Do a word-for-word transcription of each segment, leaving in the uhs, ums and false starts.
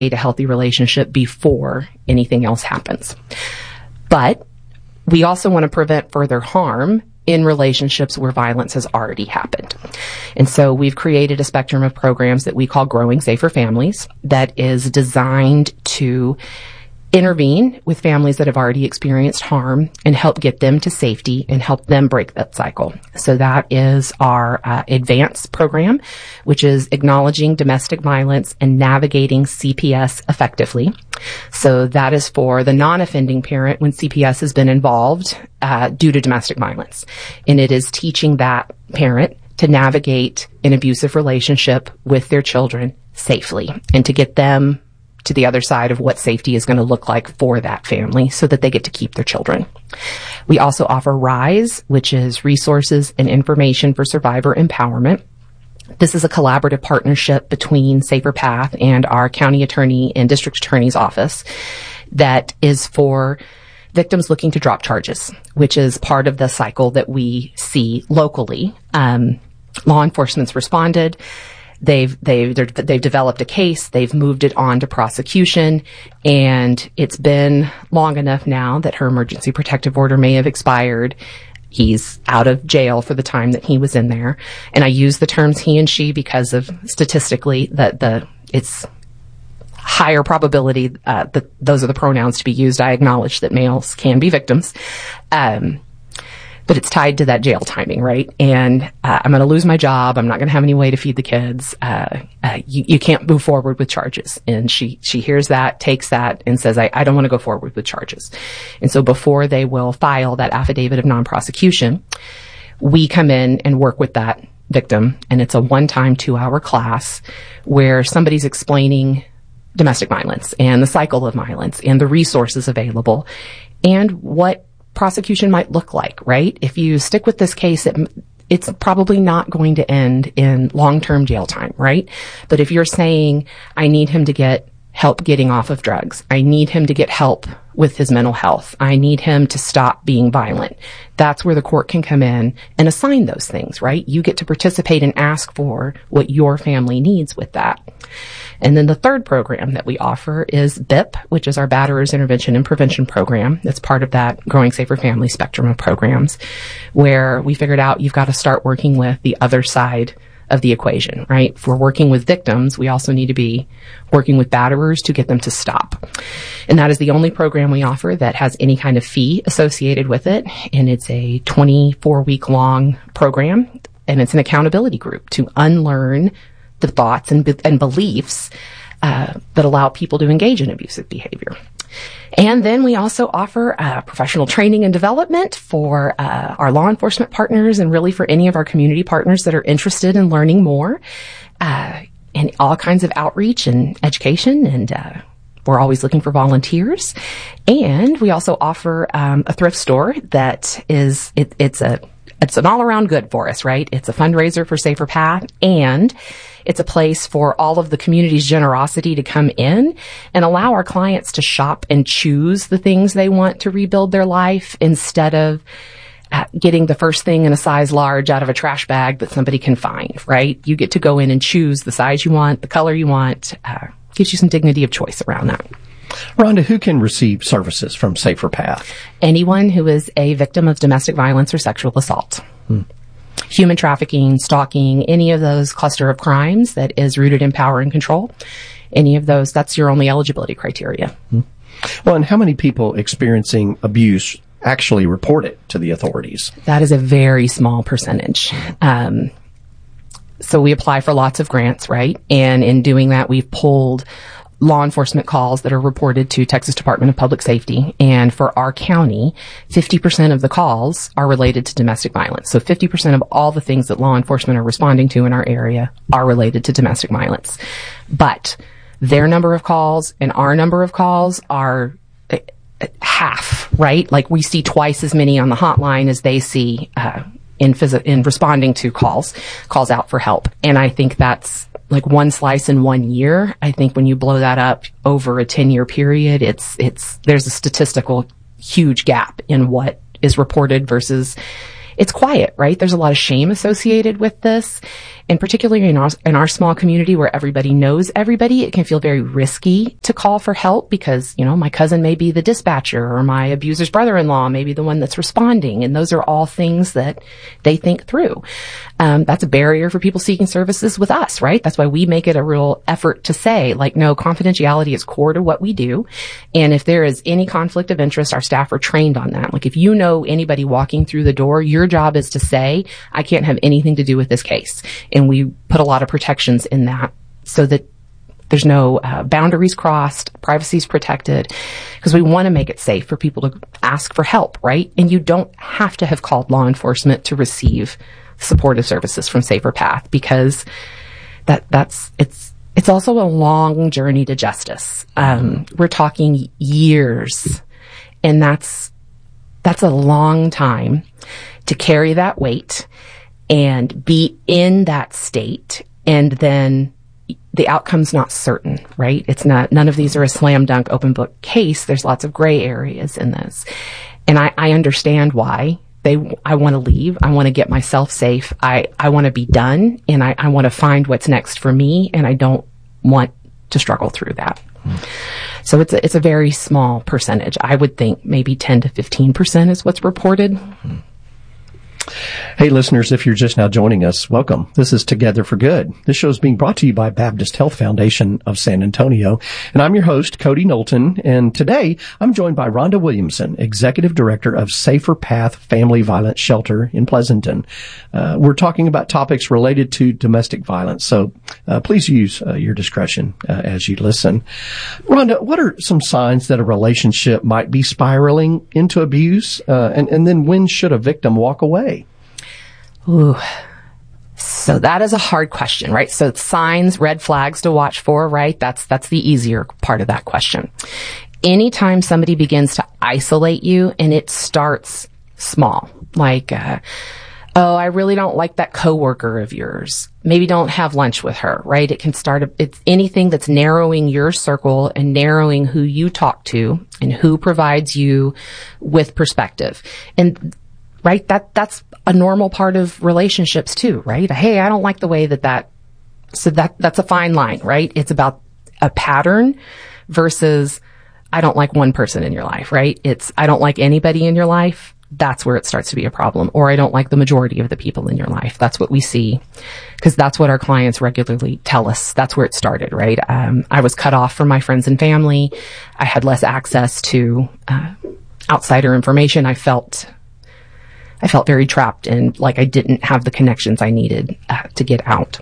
a healthy relationship before anything else happens. But we also want to prevent further harm in relationships where violence has already happened. And so we've created a spectrum of programs that we call Growing Safer Families that is designed to intervene with families that have already experienced harm and help get them to safety and help them break that cycle. So that is our uh, advanced program, which is acknowledging domestic violence and navigating C P S effectively. So that is for the non-offending parent when C P S has been involved uh, due to domestic violence. And it is teaching that parent to navigate an abusive relationship with their children safely and to get them to the other side of what safety is going to look like for that family so that they get to keep their children. We also offer RISE, which is Resources and Information for Survivor Empowerment. This is a collaborative partnership between Safer Path and our county attorney and district attorney's office that is for victims looking to drop charges, which is part of the cycle that we see locally. Um, law enforcement's responded. They've, they've, they've developed a case. They've moved it on to prosecution, and it's been long enough now that her emergency protective order may have expired. He's out of jail for the time that he was in there. And I use the terms he and she because of statistically that the, it's higher probability, uh, that those are the pronouns to be used. I acknowledge that males can be victims. Um, But it's tied to that jail timing, right? And uh, I'm going to lose my job. I'm not going to have any way to feed the kids. Uh, uh, you, you can't move forward with charges. And she she hears that, takes that, and says, I, I don't want to go forward with charges. And so before they will file that affidavit of non-prosecution, we come in and work with that victim. And it's a one-time two-hour class where somebody's explaining domestic violence and the cycle of violence and the resources available and what prosecution might look like, right? If you stick with this case, it, it's probably not going to end in long-term jail time, right? But if you're saying, I need him to get help getting off of drugs, I need him to get help with his mental health, I need him to stop being violent, that's where the court can come in and assign those things, right? You get to participate and ask for what your family needs with that. And then the third program that we offer is B I P, which is our Batterers Intervention and Prevention Program. That's part of that Growing Safer Family spectrum of programs, where we figured out you've got to start working with the other side of the equation, right? If we're working with victims, we also need to be working with batterers to get them to stop. And that is the only program we offer that has any kind of fee associated with it. And it's a twenty-four week long program, and it's an accountability group to unlearn the thoughts and, be- and beliefs uh, that allow people to engage in abusive behavior. And then we also offer uh, professional training and development for uh, our law enforcement partners and really for any of our community partners that are interested in learning more, uh, and all kinds of outreach and education. And uh, we're always looking for volunteers. And we also offer um, a thrift store that is, it, it's a It's an all-around good for us, right? It's a fundraiser for Safer Path, and it's a place for all of the community's generosity to come in and allow our clients to shop and choose the things they want to rebuild their life instead of uh, getting the first thing in a size large out of a trash bag that somebody can find, right? You get to go in and choose the size you want, the color you want, uh, gives you some dignity of choice around that. Rhonda, who can receive services from Safer Path? Anyone who is a victim of domestic violence or sexual assault. Hmm. Human trafficking, stalking, any of those cluster of crimes that is rooted in power and control. Any of those, that's your only eligibility criteria. Hmm. Well, and how many people experiencing abuse actually report it to the authorities? That is a very small percentage. Um, so we apply for lots of grants, right? And in doing that, we've pulled law enforcement calls that are reported to Texas Department of Public Safety. And for our county, fifty percent of the calls are related to domestic violence. So fifty percent of all the things that law enforcement are responding to in our area are related to domestic violence. But their number of calls and our number of calls are half, right? Like we see twice as many on the hotline as they see uh, in phys- in responding to calls, calls out for help. And I think that's like one slice in one year. I think when you blow that up over a ten year period, it's, it's, there's a statistical huge gap in what is reported versus it's quiet, right? There's a lot of shame associated with this. and particularly in our, in our small community where everybody knows everybody, it can feel very risky to call for help because, you know, my cousin may be the dispatcher or my abuser's brother-in-law may be the one that's responding. And those are all things that they think through. Um, that's a barrier for people seeking services with us, right? That's why we make it a real effort to say, like, no, confidentiality is core to what we do. And if there is any conflict of interest, our staff are trained on that. Like, if you know anybody walking through the door, your job is to say, I can't have anything to do with this case. And we put a lot of protections in that so that there's no uh, boundaries crossed, privacy is protected, because we want to make it safe for people to ask for help, right? And you don't have to have called law enforcement to receive supportive services from Safer Path, because that that's it's it's also a long journey to justice. Um, we're talking years, and that's that's a long time to carry that weight and be in that state, and then the outcome's not certain, right? It's not, none of these are a slam dunk open book case. There's lots of gray areas in this. And I, I understand why they, I want to leave. I want to get myself safe. I, I want to be done, and I, I want to find what's next for me, and I don't want to struggle through that. Mm. So it's a, it's a very small percentage. I would think maybe ten to fifteen percent is what's reported. Mm. Hey, listeners, if you're just now joining us, welcome. This is Together for Good. This show is being brought to you by Baptist Health Foundation of San Antonio. And I'm your host, Cody Knowlton. And today I'm joined by Rhonda Williamson, Executive Director of Safer Path Family Violence Shelter in Pleasanton. Uh, we're talking about topics related to domestic violence. So uh, please use uh, your discretion uh, as you listen. Rhonda, what are some signs that a relationship might be spiraling into abuse? Uh, and, and then when should a victim walk away? Ooh. So that is a hard question, right? So signs, red flags to watch for, right? That's, that's the easier part of that question. Anytime somebody begins to isolate you, and it starts small, like, uh, oh, I really don't like that coworker of yours. Maybe don't have lunch with her, right? It can start, a, it's anything that's narrowing your circle and narrowing who you talk to and who provides you with perspective. And right, that, that's a normal part of relationships too, right? Hey, I don't like the way that that, so that, that's a fine line, right? It's about a pattern versus I don't like one person in your life, right? It's I don't like anybody in your life. That's where it starts to be a problem. Or I don't like the majority of the people in your life. That's what we see, because that's what our clients regularly tell us. That's where it started, right? Um, I was cut off from my friends and family. I had less access to uh, outsider information. I felt I felt very trapped and like I didn't have the connections I needed uh, to get out.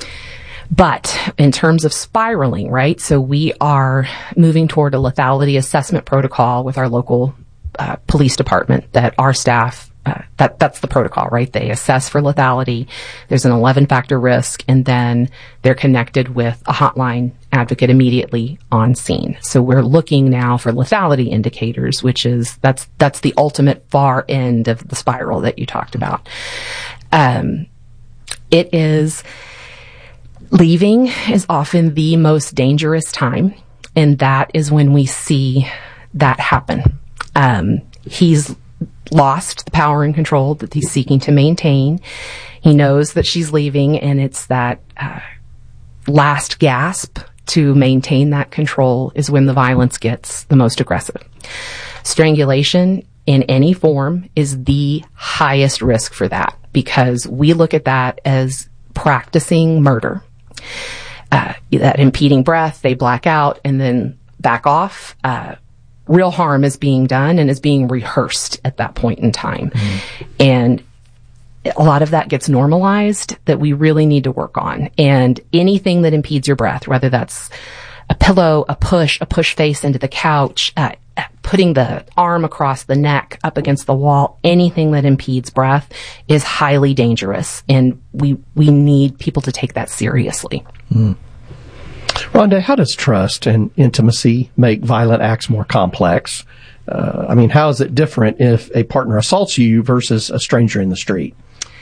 But in terms of spiraling, right? So we are moving toward a lethality assessment protocol with our local uh, police department that our staff, uh, that, that's the protocol, right? They assess for lethality. There's an eleven factor risk, and then they're connected with a hotline advocate immediately on scene. So we're looking now for lethality indicators, which is, that's, that's the ultimate far end of the spiral that you talked about. Um, it is, leaving is often the most dangerous time, and that is when we see that happen. Um, he's lost the power and control that he's seeking to maintain. He knows that she's leaving, and it's that uh, last gasp to maintain that control is when the violence gets the most aggressive. Strangulation in any form is the highest risk for that, because we look at that as practicing murder. Uh, that impeding breath, they black out and then back off. Uh, real harm is being done and is being rehearsed at that point in time. Mm-hmm. And a lot of that gets normalized that we really need to work on. And anything that impedes your breath, whether that's a pillow, a push, a push face into the couch, uh, putting the arm across the neck up against the wall, anything that impedes breath is highly dangerous. And we, we need people to take that seriously. Mm. Rhonda, how does trust and intimacy make violent acts more complex? Uh, I mean, how is it different if a partner assaults you versus a stranger in the street?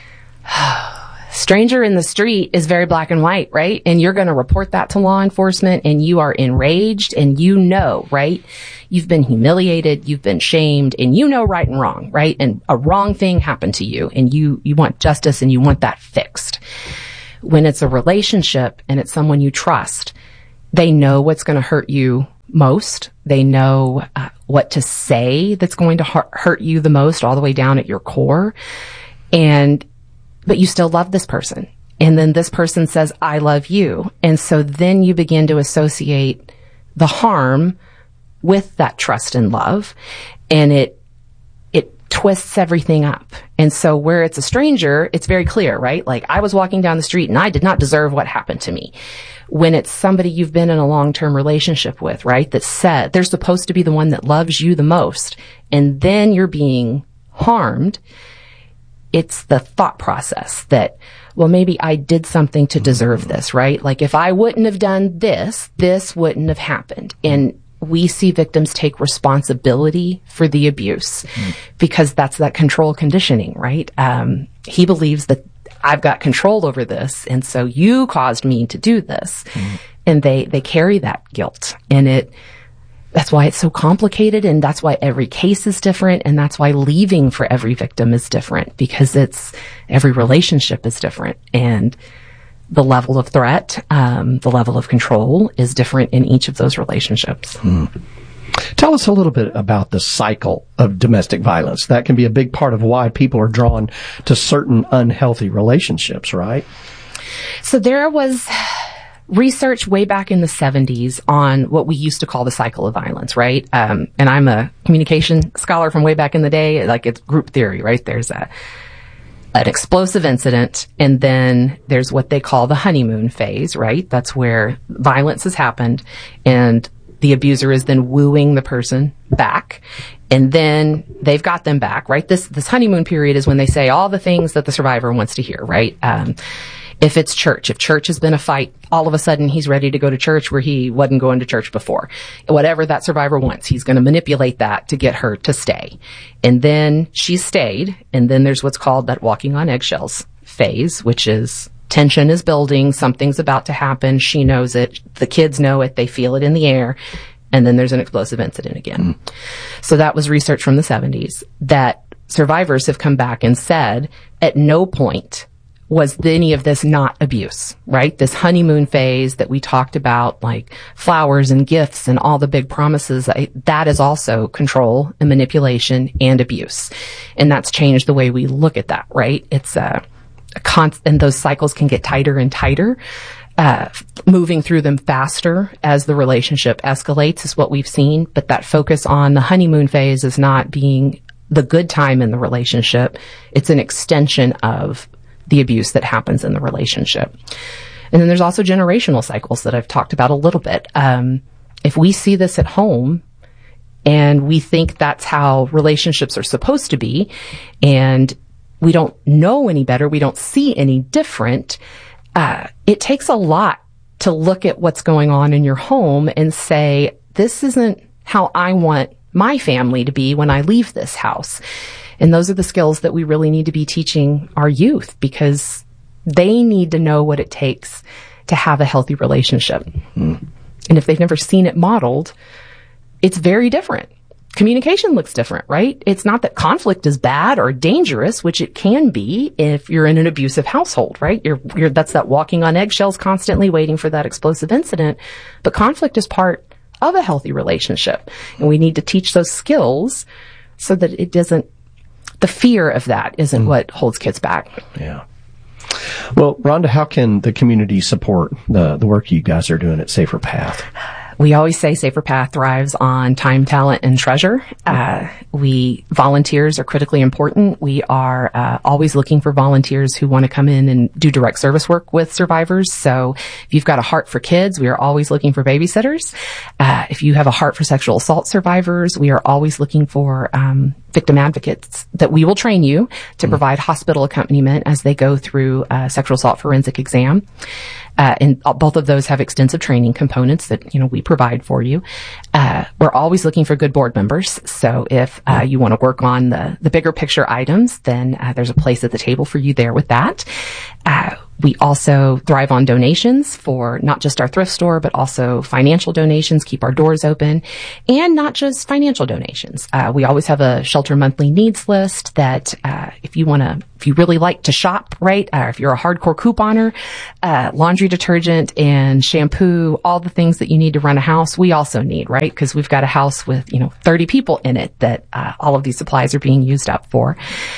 Stranger in the street is very black and white, right? And you're going to report that to law enforcement, and you are enraged, and you know, right? You've been humiliated, you've been shamed, and you know right and wrong, right? And a wrong thing happened to you, and you, you want justice and you want that fixed. When it's a relationship and it's someone you trust, they know what's going to hurt you most. They know uh, what to say that's going to hu- hurt you the most, all the way down at your core. And, but you still love this person. And then this person says, I love you. And so then you begin to associate the harm with that trust and love. And it, it twists everything up. And so where it's a stranger, it's very clear, right? Like, I was walking down the street and I did not deserve what happened to me. When it's somebody you've been in a long-term relationship with, right, that said they're supposed to be the one that loves you the most, and then you're being harmed, it's the thought process that, well, maybe I did something to deserve this, right? Like, if I wouldn't have done this, this wouldn't have happened. And we see victims take responsibility for the abuse mm. because that's that control conditioning, right? Um, he believes that I've got control over this, and so you caused me to do this. Mm. And they, they carry that guilt. And it, that's why it's so complicated, and that's why every case is different, and that's why leaving for every victim is different, because it's, every relationship is different. And the level of threat, um, the level of control is different in each of those relationships. Mm. Tell us a little bit about the cycle of domestic violence. That can be a big part of why people are drawn to certain unhealthy relationships, right? So there was research way back in the seventies on what we used to call the cycle of violence, right? Um, and I'm a communication scholar from way back in the day. Like, it's group theory, right? There's a an explosive incident, and then there's what they call the honeymoon phase, right? That's where violence has happened, and the abuser is then wooing the person back, and then they've got them back, right? This, this honeymoon period is when they say all the things that the survivor wants to hear, right? Um, if it's church, if church has been a fight, all of a sudden he's ready to go to church where he wasn't going to church before. Whatever that survivor wants, he's going to manipulate that to get her to stay. And then she stayed, and then there's what's called that walking on eggshells phase, which is tension is building, something's about to happen, she knows it, the kids know it, they feel it in the air, and then there's an explosive incident again. Mm. So that was research from the seventies that survivors have come back and said at no point was any of this not abuse, right? This honeymoon phase that we talked about, like flowers and gifts and all the big promises, that is also control and manipulation and abuse. And that's changed the way we look at that, right? It's a, a const- and those cycles can get tighter and tighter. Uh, moving through them faster as the relationship escalates is what we've seen. But that focus on the honeymoon phase is not being the good time in the relationship. It's an extension of the abuse that happens in the relationship. And then there's also generational cycles that I've talked about a little bit. Um, if we see this at home and we think that's how relationships are supposed to be, and we don't know any better, we don't see any different, uh, it takes a lot to look at what's going on in your home and say, this isn't how I want my family to be when I leave this house. And those are the skills that we really need to be teaching our youth, because they need to know what it takes to have a healthy relationship. Mm-hmm. And if they've never seen it modeled, it's very different. Communication looks different, right? It's not that conflict is bad or dangerous, which it can be if you're in an abusive household, right? You're, you're, that's that walking on eggshells, constantly waiting for that explosive incident. But conflict is part of a healthy relationship. And we need to teach those skills so that it doesn't, the fear of that isn't mm. what holds kids back. Yeah. Well, Rhonda, how can the community support the, the work you guys are doing at Safer Path? We always say Safer Path thrives on time, talent, and treasure. Uh, we, volunteers are critically important. We are uh, always looking for volunteers who want to come in and do direct service work with survivors. So if you've got a heart for kids, we are always looking for babysitters. Uh, if you have a heart for sexual assault survivors, we are always looking for um, victim advocates that we will train you to mm. provide hospital accompaniment as they go through a sexual assault forensic exam. Uh, and both of those have extensive training components that, you know, we provide for you. Uh, we're always looking for good board members. So if, uh, you want to work on the, the bigger picture items, then, uh, there's a place at the table for you there with that. Uh, we also thrive on donations for not just our thrift store, but also financial donations, keep our doors open, and not just financial donations. Uh, we always have a shelter monthly needs list that, uh, if you want to, if you really like to shop, right, or if you're a hardcore couponer, uh, laundry detergent and shampoo, all the things that you need to run a house, we also need, right? Because we've got a house with, you know, thirty people in it that, uh, all of these supplies are being used up for.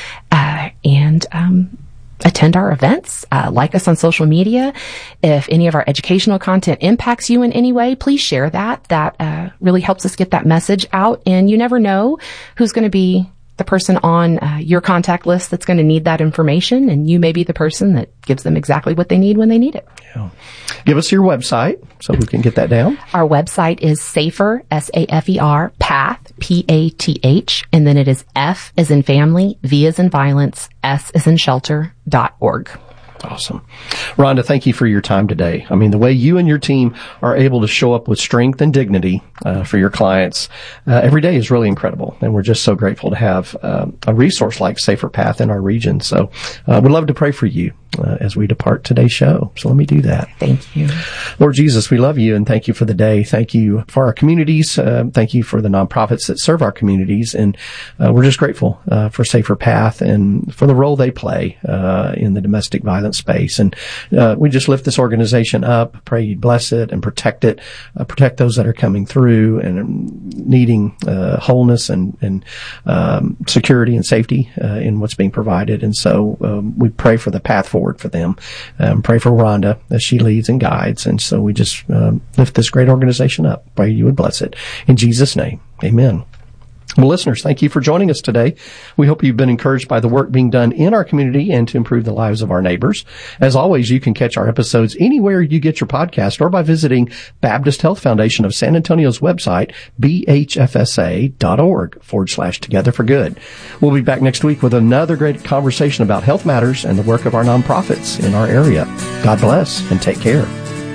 Uh, and, um, attend our events, uh, like us on social media. If any of our educational content impacts you in any way, please share that. That, uh, really helps us get that message out. And you never know who's going to be the person on uh, your contact list that's going to need that information, and you may be the person that gives them exactly what they need when they need it. Yeah. Give us your website so we can get that down. Our website is Safer, S A F E R, Path, P A T H, and then it is F as in family, V as in violence, S as in shelter, dot org. Awesome. Rhonda, thank you for your time today. I mean, the way you and your team are able to show up with strength and dignity uh, for your clients uh, every day is really incredible. And we're just so grateful to have um, a resource like Safer Path in our region. So uh, we'd love to pray for you uh, as we depart today's show. So let me do that. Thank you. Lord Jesus, we love you and thank you for the day. Thank you for our communities. Uh, thank you for the nonprofits that serve our communities. And uh, we're just grateful uh, for Safer Path and for the role they play uh, in the domestic violence space. And uh, we just lift this organization up, pray you bless it and protect it, uh, protect those that are coming through and um, needing uh, wholeness and, and um, security and safety uh, in what's being provided. And so um, we pray for the path forward for them. Um, pray for Rhonda as she leads and guides. And so we just um, lift this great organization up. Pray you would bless it. In Jesus' name, amen. Well, listeners, thank you for joining us today. We hope you've been encouraged by the work being done in our community and to improve the lives of our neighbors. As always, you can catch our episodes anywhere you get your podcast or by visiting Baptist Health Foundation of San Antonio's website, b h f s a dot org forward slash together for good. We'll be back next week with another great conversation about health matters and the work of our nonprofits in our area. God bless and take care.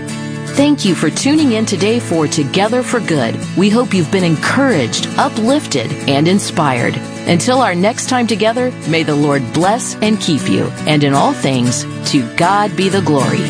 Thank you for tuning in today for Together for Good. We hope you've been encouraged, uplifted, and inspired. Until our next time together, may the Lord bless and keep you. And in all things, to God be the glory.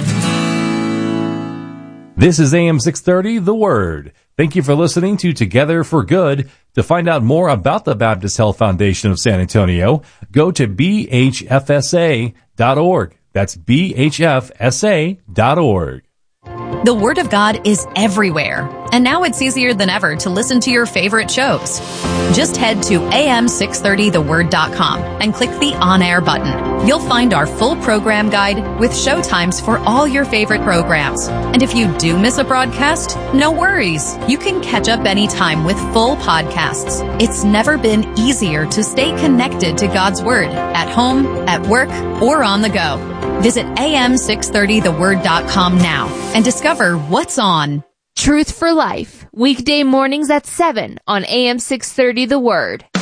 This is A M six thirty, The Word. Thank you for listening to Together for Good. To find out more about the Baptist Health Foundation of San Antonio, go to b h f s a dot org. That's b h f s a dot org. The Word of God is everywhere, and now it's easier than ever to listen to your favorite shows. Just head to a m six thirty the word dot com and click the on-air button. You'll find our full program guide with show times for all your favorite programs. And if you do miss a broadcast, no worries. You can catch up anytime with full podcasts. It's never been easier to stay connected to God's Word at home, at work, or on the go. Visit a m six thirty the word dot com now and discover what's on. Truth for Life, weekday mornings at seven on A M six thirty The Word.